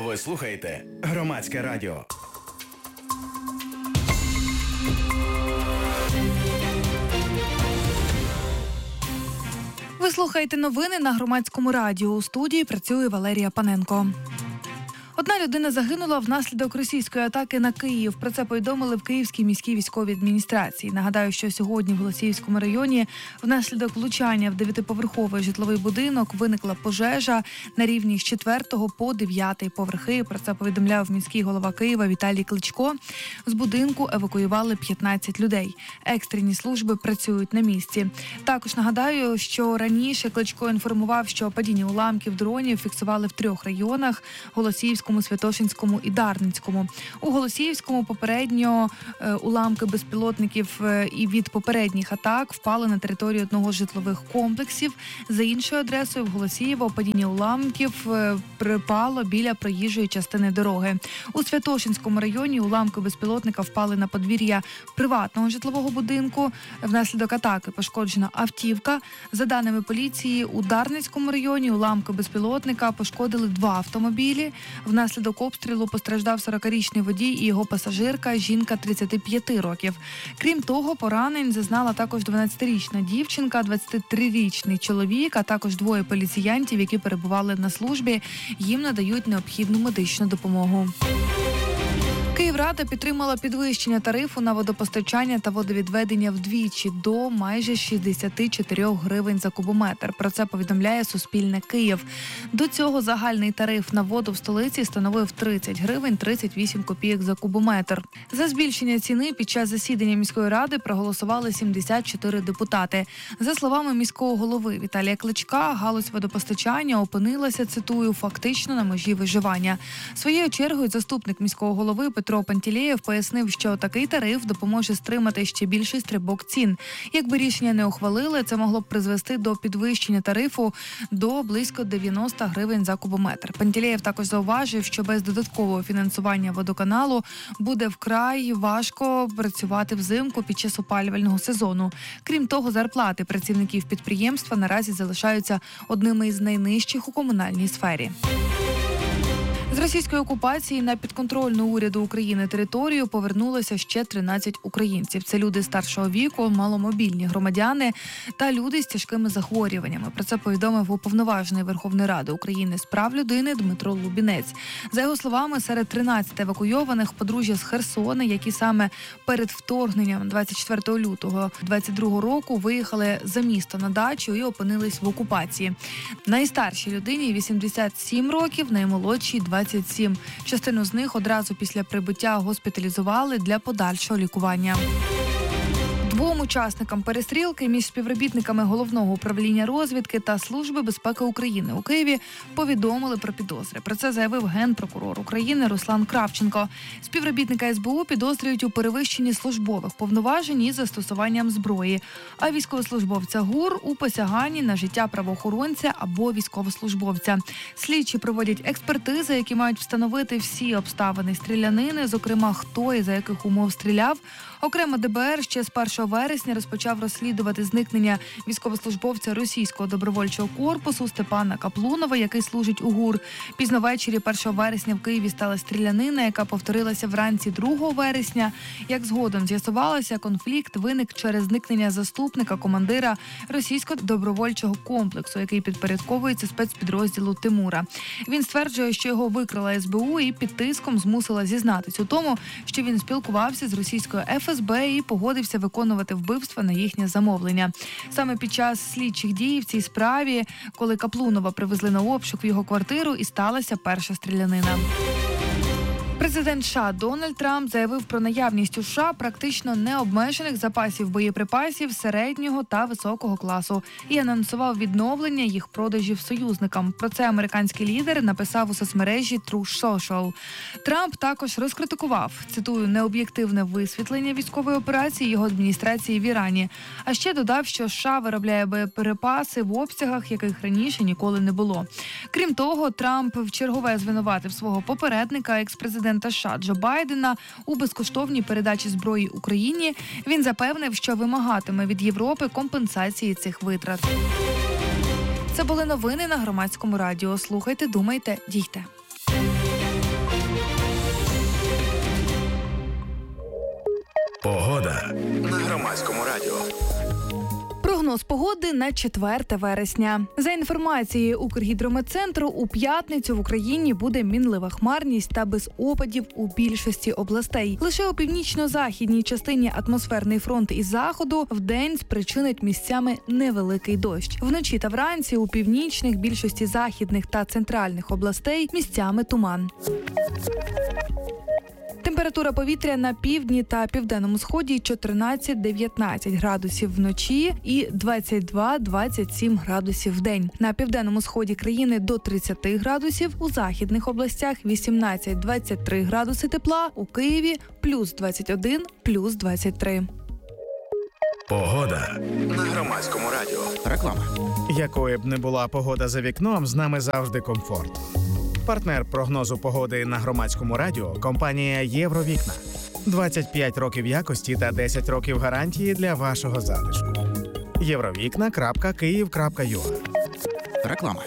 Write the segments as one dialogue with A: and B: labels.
A: Ви слухаєте Громадське радіо.
B: Ви слухаєте новини на Громадському радіо. У студії працює Валерія Паненко. Одна людина загинула внаслідок російської атаки на Київ. Про це повідомили в Київській міській військовій адміністрації. Нагадаю, що сьогодні в Голосіївському районі внаслідок влучання в 9-поверховий житловий будинок виникла пожежа на рівні з 4 по 9 поверхи. Про це повідомляв міський голова Києва Віталій Кличко. З будинку евакуювали 15 людей. Екстрені служби працюють на місці. Також нагадаю, що раніше Кличко інформував, що падіння уламків дронів фіксували в 3 районах – Голосіївському, Святошинському і Дарницькому. У Голосіївському попередньо уламки безпілотників і від попередніх атак впали на територію одного з житлових комплексів. За іншою адресою в Голосіїво падіння уламків припало біля проїжджої частини дороги. У Святошинському районі уламки безпілотника впали на подвір'я приватного житлового будинку. Внаслідок атаки пошкоджена автівка. За даними поліції, у Дарницькому районі уламки безпілотника пошкодили 2 автомобілі. Внаслідок обстрілу постраждав 40-річний водій і його пасажирка, жінка 35 років. Крім того, поранень зазнала також 12-річна дівчинка, 23-річний чоловік, а також 2 поліціянтів, які перебували на службі. Їм надають необхідну медичну допомогу. Київрада підтримала підвищення тарифу на водопостачання та водовідведення вдвічі до майже 64 гривень за кубометр. Про це повідомляє Суспільне Київ. До цього загальний тариф на воду в столиці становив 30 гривень 38 копійок за кубометр. За збільшення ціни під час засідання міської ради проголосували 74 депутати. За словами міського голови Віталія Кличка, галузь водопостачання опинилася, цитую, фактично на межі виживання. Своєю чергою заступник міського голови Петро Пантелєєв пояснив, що такий тариф допоможе стримати ще більший стрибок цін. Якби рішення не ухвалили, це могло б призвести до підвищення тарифу до близько 90 гривень за кубометр. Пантелєєв також зауважив, що без додаткового фінансування водоканалу буде вкрай важко працювати взимку під час опалювального сезону. Крім того, зарплати працівників підприємства наразі залишаються одними із найнижчих у комунальній сфері. З російської окупації на підконтрольну уряду України територію повернулося ще 13 українців. Це люди старшого віку, маломобільні громадяни та люди з тяжкими захворюваннями. Про це повідомив уповноважений Верховної Ради України з прав людини Дмитро Лубінець. За його словами, серед 13 евакуйованих подружжя з Херсона, які саме перед вторгненням 24 лютого 2022 року виїхали за місто на дачу і опинились в окупації. Найстаршій людині 87 років, наймолодшій 27. Частину з них одразу після прибуття госпіталізували для подальшого лікування. 2 учасникам перестрілки між співробітниками Головного управління розвідки та Служби безпеки України у Києві повідомили про підозри. Про це заявив генпрокурор України Руслан Кравченко. Співробітника СБУ підозрюють у перевищенні службових повноважень із застосуванням зброї, а військовослужбовця ГУР – у посяганні на життя правоохоронця або військовослужбовця. Слідчі проводять експертизи, які мають встановити всі обставини стрілянини, зокрема, хто і за яких умов стріляв. Окремо ДБР ще з 1 вересня розпочав розслідувати зникнення військовослужбовця російського добровольчого корпусу Степана Каплунова, який служить у ГУР. Пізно ввечері 1 вересня в Києві стала стрілянина, яка повторилася вранці 2 вересня. Як згодом з'ясувалося, конфлікт виник через зникнення заступника командира російського добровольчого комплексу, який підпорядковується спецпідрозділу Тимура. Він стверджує, що його викрила СБУ і під тиском змусила зізнатись у тому, що він спілкувався з російською ФСБ і погодився виконувати вбивства на їхнє замовлення. Саме під час слідчих дій в цій справі, коли Каплунова привезли на обшук в його квартиру, і сталася перша стрілянина. Президент США Дональд Трамп заявив про наявність у США практично необмежених запасів боєприпасів середнього та високого класу і анонсував відновлення їх продажів союзникам. Про це американський лідер написав у соцмережі Truth Social. Трамп також розкритикував, цитую, необ'єктивне висвітлення військової операції його адміністрації в Ірані. А ще додав, що США виробляє боєприпаси в обсягах, яких раніше ніколи не було. Крім того, Трамп вчергове звинуватив свого попередника, екс-президента США Джо Байдена, у безкоштовній передачі зброї Україні. Він запевнив, що вимагатиме від Європи компенсації цих витрат. Це були новини на Громадському радіо. Слухайте, думайте, дійте. Прогноз погоди на 4 вересня. За інформацією Укргідрометцентру, у п'ятницю в Україні буде мінлива хмарність та без опадів у більшості областей. Лише у північно-західній частині атмосферний фронт із заходу вдень спричинить місцями невеликий дощ. Вночі та вранці у північних, більшості західних та центральних областей місцями туман. Температура повітря на півдні та південному сході 14-19 градусів вночі і 22-27 градусів вдень. На південному сході країни до 30 градусів, у західних областях 18-23 градуси тепла, у Києві плюс 21, плюс 23.
A: Погода на Громадському радіо.
C: Реклама.
D: Якою б не була погода за вікном, з нами завжди комфорт. Партнер прогнозу погоди на Громадському радіо – компанія «Євровікна». 25 років якості та 10 років гарантії для вашого затишку. Євровікна.Київ.ua.
C: Реклама.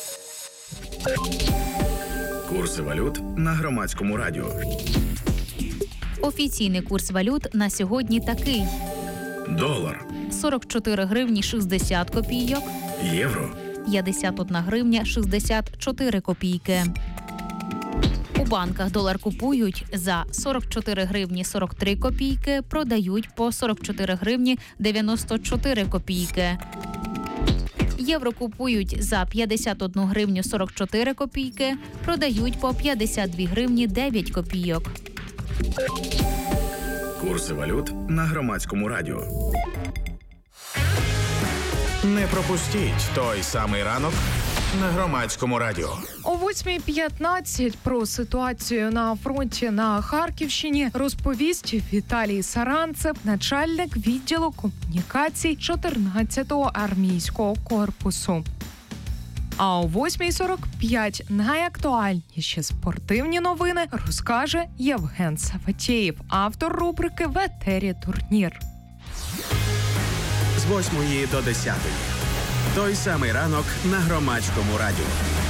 A: Курси валют на Громадському радіо.
E: Офіційний курс валют на сьогодні такий.
A: Долар.
E: 44 гривні 60 копійок.
A: Євро.
E: 51 гривня 64 копійки. У банках долар купують за 44 гривні 43 копійки, продають по 44 гривні 94 копійки. Євро купують за 51 гривню 44 копійки, продають по 52 гривні 9 копійок.
A: Курси валют на Громадському радіо.
D: Не пропустіть той самий ранок на Громадському радіо.
F: О 8:15 про ситуацію на фронті на Харківщині розповість Віталій Саранцев, начальник відділу комунікацій 14-го армійського корпусу. А о 8:45 найактуальніші спортивні новини розкаже Євген Саватєєв, автор рубрики «В етері турнір».
A: З 8 до 10. Той самий ранок на Громадському радіо.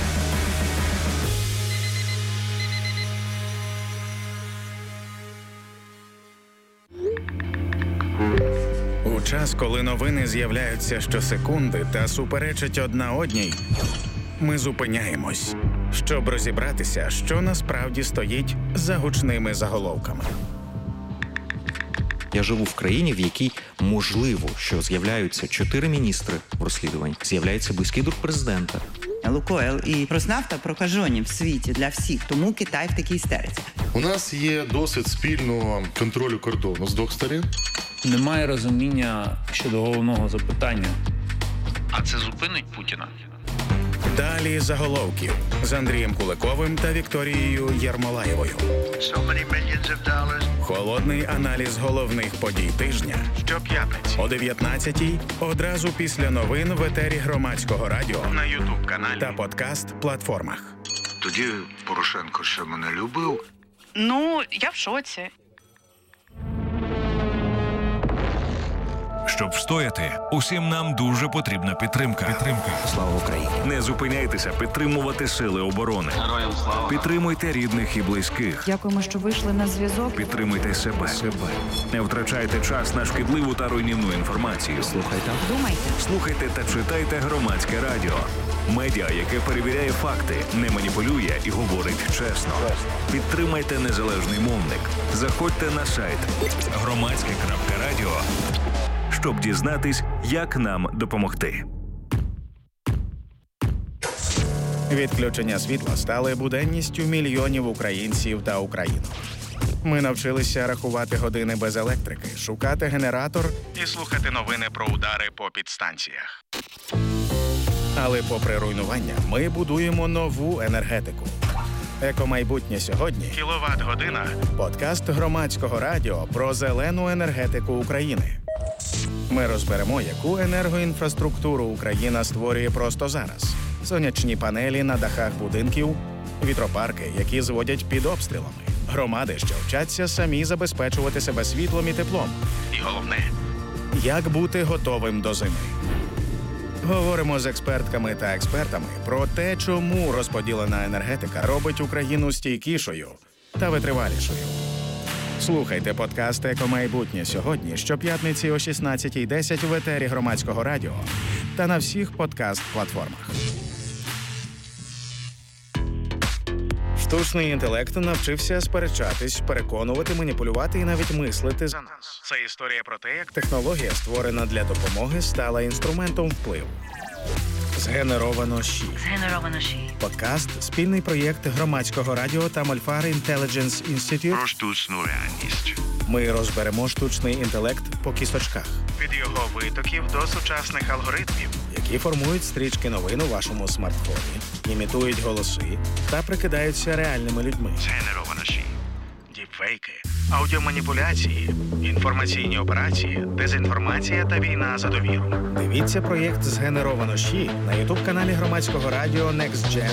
D: У час, коли новини з'являються щосекунди та суперечать одна одній, ми зупиняємось, щоб розібратися, що насправді стоїть за гучними заголовками.
C: Я живу в країні, в якій можливо, що з'являються 4 міністри в розслідуванні, з'являється близький друг президента.
G: Лукойл і Роснафта прокажені в світі для всіх, тому Китай в такій істериці.
H: У нас є досвід спільного контролю кордону з двох сторін.
I: Немає розуміння щодо головного запитання.
J: А це зупинить Путіна?
D: Далі заголовків з Андрієм Куликовим та Вікторією Єрмолаєвою. Холодний аналіз головних подій тижня. Щоп'ятниці о 19-й, одразу після новин в етері Громадського радіо, на YouTube-каналі та подкаст-платформах.
J: Тоді Порошенко ще мене любив.
K: Ну, я в шоці.
L: Щоб встояти, усім нам дуже потрібна підтримка.
C: Слава Україні!
L: Не зупиняйтеся підтримувати сили оборони.
J: Героям слава!
L: Підтримуйте рідних і близьких.
K: Дякуємо, що вийшли на зв'язок.
L: Підтримуйте себе. Не втрачайте час на шкідливу та руйнівну інформацію. Слухайте та читайте Громадське радіо. Медіа, яке перевіряє факти, не маніпулює і говорить чесно. Підтримайте незалежний мовник. Заходьте на сайт громадське.радіо, щоб дізнатись, як нам допомогти.
D: Відключення світла стали буденністю мільйонів українців та українок. Ми навчилися рахувати години без електрики, шукати генератор і слухати новини про удари по підстанціях. Але попри руйнування, ми будуємо нову енергетику. Екомайбутнє сьогодні – кіловат-година. Подкаст Громадського радіо про зелену енергетику України. Ми розберемо, яку енергоінфраструктуру Україна створює просто зараз. Сонячні панелі на дахах будинків, вітропарки, які зводять під обстрілами, громади, що вчаться самі забезпечувати себе світлом і теплом. І головне – як бути готовим до зими. Говоримо з експертками та експертами про те, чому розподілена енергетика робить Україну стійкішою та витривалішою. Слухайте подкаст «Екомайбутнє» сьогодні, щоп'ятниці о 16:10 в етері Громадського радіо та на всіх подкаст-платформах. Штучний інтелект навчився сперечатись, переконувати, маніпулювати і навіть мислити за нас. Це історія про те, як технологія, створена для допомоги, стала інструментом впливу. Згенеровано ЩІ. Подкаст – спільний проєкт Громадського радіо та Мольфар Intelligence Institute
J: про штучну реальність.
D: Ми розберемо штучний інтелект по кісточках. Від його витоків до сучасних алгоритмів, які формують стрічки новин у вашому смартфоні, імітують голоси та прикидаються реальними людьми.
J: Згенеровано ЩІ.
D: Діпфейки, аудіоманіпуляції, інформаційні операції, дезінформація та війна за довіру. Дивіться проєкт «Згенеровано ЩІ» на ютуб-каналі Громадського радіо Next Gen